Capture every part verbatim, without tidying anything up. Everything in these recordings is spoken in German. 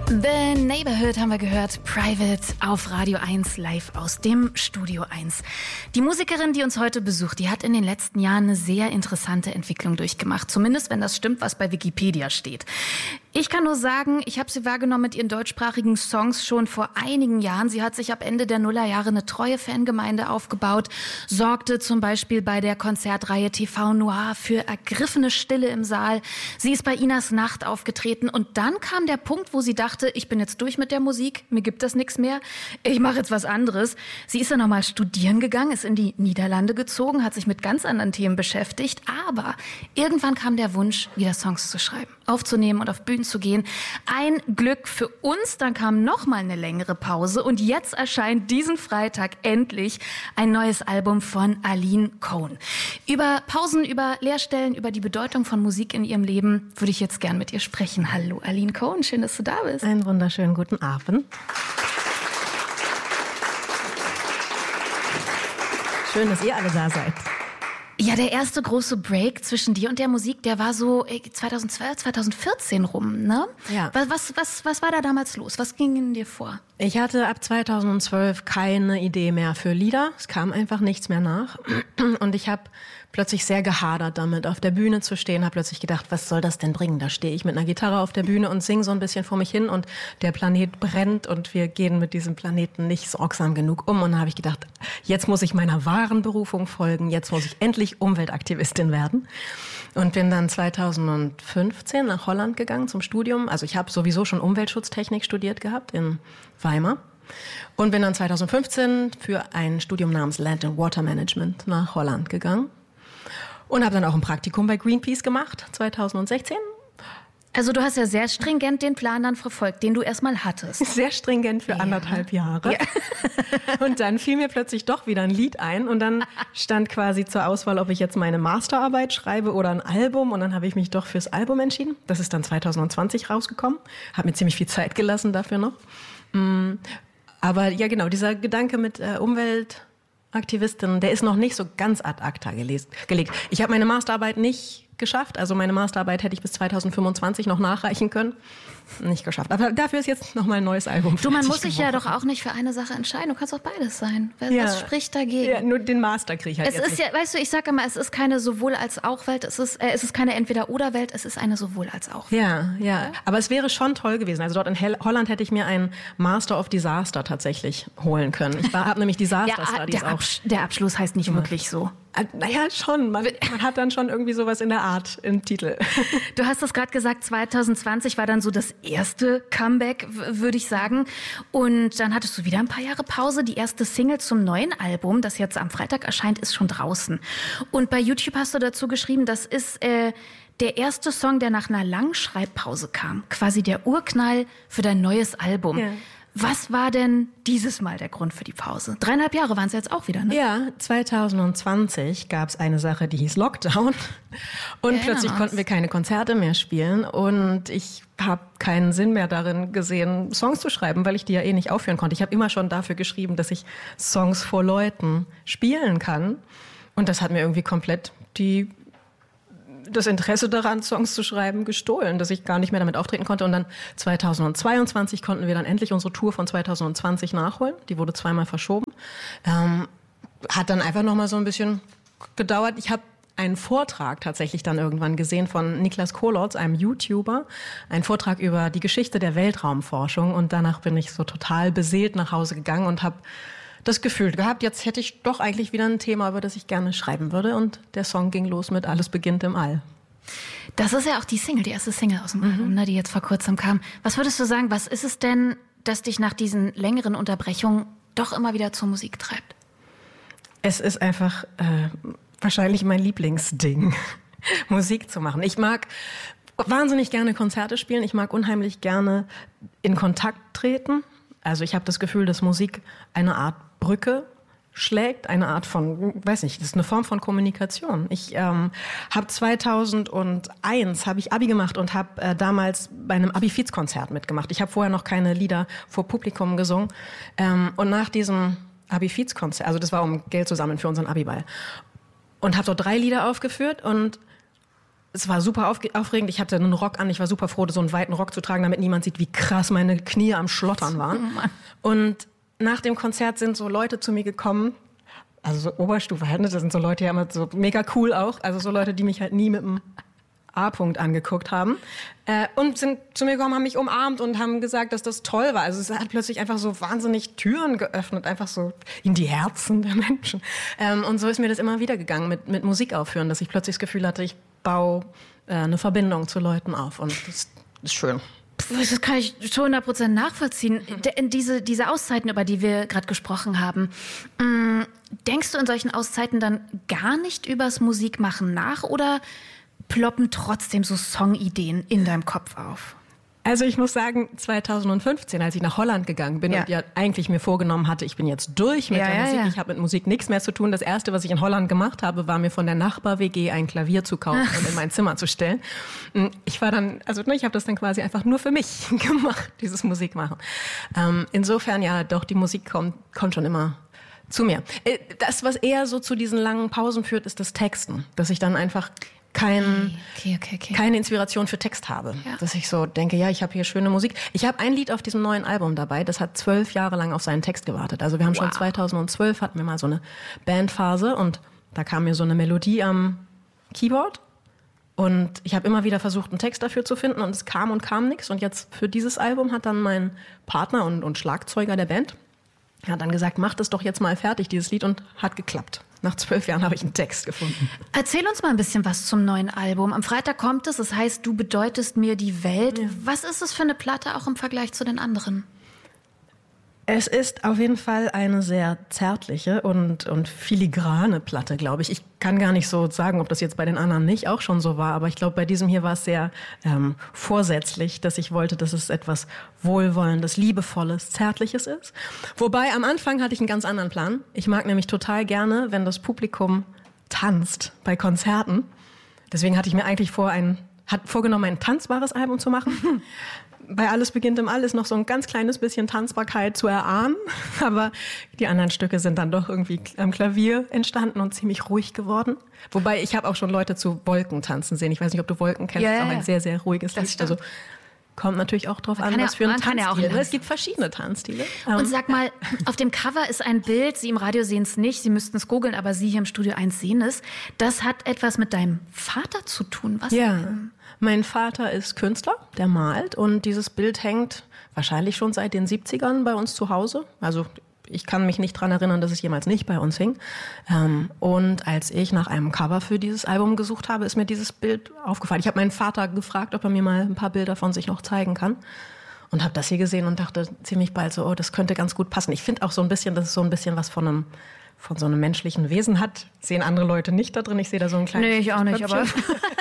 The Neighborhood haben wir gehört, Private auf Radio eins, live aus dem Studio eins. Die Musikerin, die uns heute besucht, die hat in den letzten Jahren eine sehr interessante Entwicklung durchgemacht. Zumindest, wenn das stimmt, was bei Wikipedia steht. Ich kann nur sagen, ich habe sie wahrgenommen mit ihren deutschsprachigen Songs schon vor einigen Jahren. Sie hat sich ab Ende der Nullerjahre eine treue Fangemeinde aufgebaut, sorgte zum Beispiel bei der Konzertreihe T V Noir für ergriffene Stille im Saal. Sie ist bei Inas Nacht aufgetreten und dann kam der Punkt, wo sie dachte, ich bin jetzt durch mit der Musik, mir gibt das nichts mehr, ich mache jetzt was anderes. Sie ist dann nochmal studieren gegangen, ist in die Niederlande gezogen, hat sich mit ganz anderen Themen beschäftigt, aber irgendwann kam der Wunsch, wieder Songs zu schreiben, aufzunehmen und auf Bühnen zu gehen. Ein Glück für uns, dann kam noch mal eine längere Pause und jetzt erscheint diesen Freitag endlich ein neues Album von Aline Cohn. Über Pausen, über Leerstellen, über die Bedeutung von Musik in ihrem Leben würde ich jetzt gern mit ihr sprechen. Hallo Aline Cohn, schön, dass du da bist. Einen wunderschönen guten Abend. Schön, dass ihr alle da seid. Ja, der erste große Break zwischen dir und der Musik, der war so zweitausendzwölf, zweitausendvierzehn rum, ne? Ja. Was, was, was, was war da damals los? Was ging in dir vor? Ich hatte ab zweitausendzwölf keine Idee mehr für Lieder. Es kam einfach nichts mehr nach. Und ich habe plötzlich sehr gehadert damit, auf der Bühne zu stehen. Habe plötzlich gedacht, was soll das denn bringen? Da stehe ich mit einer Gitarre auf der Bühne und singe so ein bisschen vor mich hin und der Planet brennt und wir gehen mit diesem Planeten nicht sorgsam genug um. Und dann habe ich gedacht, jetzt muss ich meiner wahren Berufung folgen. Jetzt muss ich endlich Umweltaktivistin werden. Und bin dann zweitausendfünfzehn nach Holland gegangen zum Studium. Also ich habe sowieso schon Umweltschutztechnik studiert gehabt in Weimar. Und bin dann zweitausendfünfzehn für ein Studium namens Land and Water Management nach Holland gegangen. Und habe dann auch ein Praktikum bei Greenpeace gemacht, zweitausendsechzehn. Also du hast ja sehr stringent den Plan dann verfolgt, den du erstmal hattest. Sehr stringent für ja. anderthalb Jahre. Ja. Und dann fiel mir plötzlich doch wieder ein Lied ein und dann stand quasi zur Auswahl, ob ich jetzt meine Masterarbeit schreibe oder ein Album. Und dann habe ich mich doch fürs Album entschieden. Das ist dann zweitausendzwanzig rausgekommen. Habe mir ziemlich viel Zeit gelassen dafür noch. Aber ja genau, dieser Gedanke mit äh, Umwelt... Aktivistin, der ist noch nicht so ganz ad acta gelegt. Ich habe meine Masterarbeit nicht geschafft. Also meine Masterarbeit hätte ich bis zweitausendfünfundzwanzig noch nachreichen können. Nicht geschafft. Aber dafür ist jetzt noch mal ein neues Album. Du, man muss sich ja doch auch nicht für eine Sache entscheiden. Du kannst auch beides sein. Was ja. spricht dagegen? Ja, nur den Master kriege ich halt es jetzt ist nicht. Ja, weißt du, ich sage immer, es ist keine sowohl als auch Welt. Es ist, äh, es ist keine Entweder-oder-Welt. Es ist eine sowohl als auch Welt. Ja, ja. Aber es wäre schon toll gewesen. Also dort in Hel- Holland hätte ich mir einen Master of Disaster tatsächlich holen können. Ich habe nämlich Disaster ja, Studies der auch. Absch- der Abschluss heißt nicht ja. wirklich so. Naja, schon. Man, man hat dann schon irgendwie sowas in der Art im Titel. Du hast das gerade gesagt, zweitausendzwanzig war dann so das erste Comeback, w- würde ich sagen. Und dann hattest du wieder ein paar Jahre Pause. Die erste Single zum neuen Album, das jetzt am Freitag erscheint, ist schon draußen. Und bei YouTube hast du dazu geschrieben, das ist äh, der erste Song, der nach einer langen Schreibpause kam. Quasi der Urknall für dein neues Album. Ja. Was war denn dieses Mal der Grund für die Pause? Dreieinhalb Jahre waren es jetzt auch wieder, ne? Ja, zweitausendzwanzig gab es eine Sache, die hieß Lockdown. Und ja, plötzlich konnten wir keine Konzerte mehr spielen. Und ich habe keinen Sinn mehr darin gesehen, Songs zu schreiben, weil ich die ja eh nicht aufführen konnte. Ich habe immer schon dafür geschrieben, dass ich Songs vor Leuten spielen kann. Und das hat mir irgendwie komplett die... das Interesse daran, Songs zu schreiben, gestohlen, dass ich gar nicht mehr damit auftreten konnte. Und dann zweitausendzweiundzwanzig konnten wir dann endlich unsere Tour von zweitausendzwanzig nachholen. Die wurde zweimal verschoben. Ähm, hat dann einfach noch mal so ein bisschen gedauert. Ich habe einen Vortrag tatsächlich dann irgendwann gesehen von Niklas Kolotz, einem YouTuber. Ein Vortrag über die Geschichte der Weltraumforschung. Und danach bin ich so total beseelt nach Hause gegangen und habe das Gefühl gehabt, jetzt hätte ich doch eigentlich wieder ein Thema, über das ich gerne schreiben würde. Und der Song ging los mit Alles beginnt im All. Das ist ja auch die Single, die erste Single aus dem Album, mhm. ne, die jetzt vor kurzem kam. Was würdest du sagen, was ist es denn, das dich nach diesen längeren Unterbrechungen doch immer wieder zur Musik treibt? Es ist einfach äh, wahrscheinlich mein Lieblingsding, Musik zu machen. Ich mag wahnsinnig gerne Konzerte spielen. Ich mag unheimlich gerne in Kontakt treten. Also ich habe das Gefühl, dass Musik eine Art Brücke schlägt, eine Art von, weiß nicht, das ist eine Form von Kommunikation. Ich ähm, habe zweitausendeins habe ich Abi gemacht und habe äh, damals bei einem Abi-Fiz-Konzert mitgemacht. Ich habe vorher noch keine Lieder vor Publikum gesungen. Ähm, und nach diesem Abi-Fiz-Konzert, also das war um Geld zu sammeln für unseren Abiball, und habe dort drei Lieder aufgeführt und es war super aufregend. Ich hatte einen Rock an. Ich war super froh, so einen weiten Rock zu tragen, damit niemand sieht, wie krass meine Knie am Schlottern waren. Und nach dem Konzert sind so Leute zu mir gekommen, also so Oberstufe halt, das sind so Leute, die haben so mega cool auch, also so Leute, die mich halt nie mit dem A-Punkt angeguckt haben äh, und sind zu mir gekommen, haben mich umarmt und haben gesagt, dass das toll war. Also es hat plötzlich einfach so wahnsinnig Türen geöffnet, einfach so in die Herzen der Menschen. Ähm, und so ist mir das immer wieder gegangen mit, mit Musik aufhören, dass ich plötzlich das Gefühl hatte, ich baue äh, eine Verbindung zu Leuten auf und das ist schön. Das kann ich zu hundert Prozent nachvollziehen. Mhm. Diese, diese Auszeiten, über die wir gerade gesprochen haben, mh, denkst du in solchen Auszeiten dann gar nicht übers Musikmachen nach oder ploppen trotzdem so Songideen in deinem Kopf auf? Also ich muss sagen, zweitausendfünfzehn, als ich nach Holland gegangen bin ja. und ja eigentlich mir vorgenommen hatte, ich bin jetzt durch mit ja, der ja, Musik, ja. ich habe mit Musik nichts mehr zu tun. Das Erste, was ich in Holland gemacht habe, war mir von der Nachbar-W G ein Klavier zu kaufen und in mein Zimmer zu stellen. Ich war dann, also ich habe das dann quasi einfach nur für mich gemacht, dieses Musikmachen. Ähm, insofern ja, doch, die Musik kommt, kommt schon immer zu mir. Das, was eher so zu diesen langen Pausen führt, ist das Texten, dass ich dann einfach Kein, okay, okay, okay. keine Inspiration für Text habe. Ja. Dass ich so denke, ja, ich habe hier schöne Musik. Ich habe ein Lied auf diesem neuen Album dabei, das hat zwölf Jahre lang auf seinen Text gewartet. Also wir haben wow. schon zweitausendzwölf hatten wir mal so eine Bandphase und da kam mir so eine Melodie am Keyboard und ich habe immer wieder versucht, einen Text dafür zu finden und es kam und kam nichts. Und jetzt für dieses Album hat dann mein Partner und, und Schlagzeuger der Band hat dann gesagt, mach das doch jetzt mal fertig, dieses Lied, und hat geklappt. Nach zwölf Jahren habe ich einen Text gefunden. Erzähl uns mal ein bisschen was zum neuen Album. Am Freitag kommt es, das heißt, du bedeutest mir die Welt. Ja. Was ist es für eine Platte auch im Vergleich zu den anderen? Es ist auf jeden Fall eine sehr zärtliche und, und filigrane Platte, glaube ich. Ich kann gar nicht so sagen, ob das jetzt bei den anderen nicht auch schon so war, aber ich glaube, bei diesem hier war es sehr ähm, vorsätzlich, dass ich wollte, dass es etwas Wohlwollendes, Liebevolles, Zärtliches ist. Wobei, am Anfang hatte ich einen ganz anderen Plan. Ich mag nämlich total gerne, wenn das Publikum tanzt bei Konzerten. Deswegen hatte ich mir eigentlich vor, ein, hat vorgenommen, ein tanzbares Album zu machen. Bei Alles beginnt im All ist noch so ein ganz kleines bisschen Tanzbarkeit zu erahnen, aber die anderen Stücke sind dann doch irgendwie am Klavier entstanden und ziemlich ruhig geworden. Wobei, ich habe auch schon Leute zu Wolken tanzen sehen. Ich weiß nicht, ob du Wolken kennst, ja, das ist auch ja. ein sehr, sehr ruhiges Lied. Also kommt natürlich auch drauf man an, was ja, für ein Tanzstil. Ja, es gibt verschiedene Tanzstile. Und sag mal, auf dem Cover ist ein Bild, Sie im Radio sehen es nicht, Sie müssten es googeln, aber Sie hier im Studio eins sehen es. Das hat etwas mit deinem Vater zu tun. Was ja. denn? Mein Vater ist Künstler, der malt und dieses Bild hängt wahrscheinlich schon seit den siebzigern bei uns zu Hause. Also ich kann mich nicht dran erinnern, dass es jemals nicht bei uns hing. Und als ich nach einem Cover für dieses Album gesucht habe, ist mir dieses Bild aufgefallen. Ich habe meinen Vater gefragt, ob er mir mal ein paar Bilder von sich noch zeigen kann. Und habe das hier gesehen und dachte ziemlich bald so, oh, das könnte ganz gut passen. Ich finde auch so ein bisschen, dass es so ein bisschen was von einem von so einem menschlichen Wesen hat. Sehen andere Leute nicht da drin. Ich sehe da so ein kleines Nee, ich auch nicht, aber...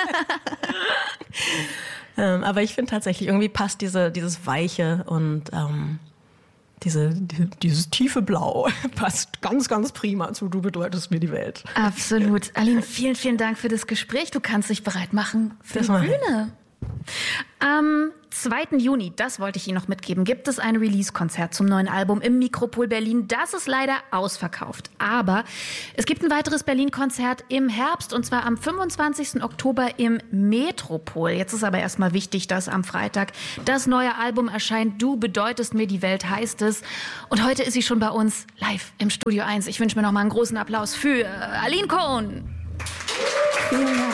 ähm, aber ich finde tatsächlich, irgendwie passt diese, dieses Weiche und ähm, diese, die, dieses tiefe Blau passt ganz, ganz prima zu Du bedeutest mir die Welt. Absolut. Aline, vielen, vielen Dank für das Gespräch. Du kannst dich bereit machen für das die Bühne. Am zweiten Juni, das wollte ich Ihnen noch mitgeben, gibt es ein Release-Konzert zum neuen Album im Mikropol Berlin. Das ist leider ausverkauft. Aber es gibt ein weiteres Berlin-Konzert im Herbst und zwar am fünfundzwanzigsten Oktober im Metropol. Jetzt ist aber erstmal wichtig, dass am Freitag das neue Album erscheint. Du bedeutest mir die Welt, heißt es. Und heute ist sie schon bei uns live im Studio eins. Ich wünsche mir noch mal einen großen Applaus für Aline Cohn. Vielen Dank.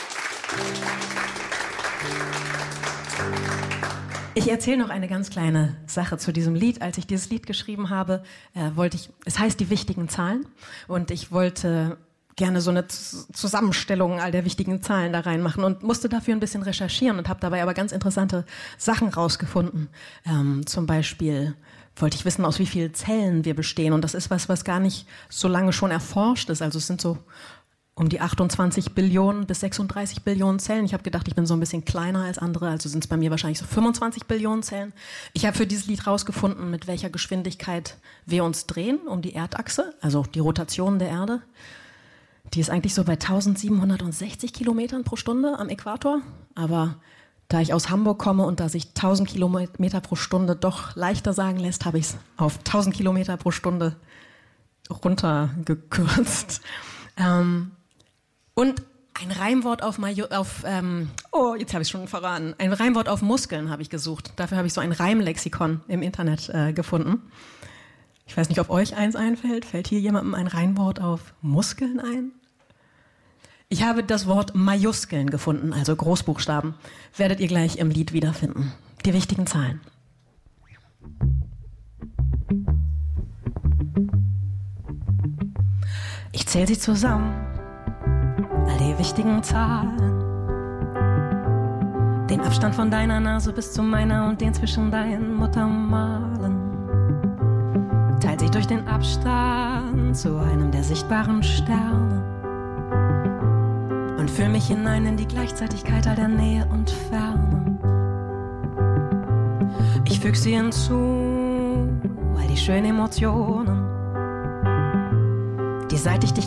Ich erzähle noch eine ganz kleine Sache zu diesem Lied. Als ich dieses Lied geschrieben habe, äh, wollte ich, es heißt die wichtigen Zahlen und ich wollte gerne so eine Z- Zusammenstellung all der wichtigen Zahlen da reinmachen und musste dafür ein bisschen recherchieren und habe dabei aber ganz interessante Sachen rausgefunden. Ähm, zum Beispiel wollte ich wissen, aus wie vielen Zellen wir bestehen und das ist was, was gar nicht so lange schon erforscht ist. Also es sind so um die achtundzwanzig Billionen bis sechsunddreißig Billionen Zellen. Ich habe gedacht, ich bin so ein bisschen kleiner als andere, also sind es bei mir wahrscheinlich so fünfundzwanzig Billionen Zellen. Ich habe für dieses Lied rausgefunden, mit welcher Geschwindigkeit wir uns drehen um die Erdachse, also die Rotation der Erde. Die ist eigentlich so bei tausendsiebenhundertsechzig Kilometern pro Stunde am Äquator. Aber da ich aus Hamburg komme und da sich tausend Kilometer pro Stunde doch leichter sagen lässt, habe ich es auf tausend Kilometer pro Stunde runtergekürzt. Ähm, Und Ein Reimwort auf, Majo- auf ähm, oh, jetzt habe ich es schon verraten. Ein Reimwort auf Muskeln habe ich gesucht. Dafür habe ich so ein Reimlexikon im Internet äh, gefunden. Ich weiß nicht, ob euch eins einfällt. Fällt hier jemandem ein Reimwort auf Muskeln ein? Ich habe das Wort Majuskeln gefunden, also Großbuchstaben. Werdet ihr gleich im Lied wiederfinden. Die wichtigen Zahlen. Ich zähle sie zusammen. All die wichtigen Zahlen. Den Abstand von deiner Nase bis zu meiner und den zwischen deinen Muttermalen. Teil sie durch den Abstand zu einem der sichtbaren Sterne. Und fühl mich hinein in die Gleichzeitigkeit all der Nähe und Ferne. Ich füg sie hinzu, all die schönen Emotionen, die seit ich dich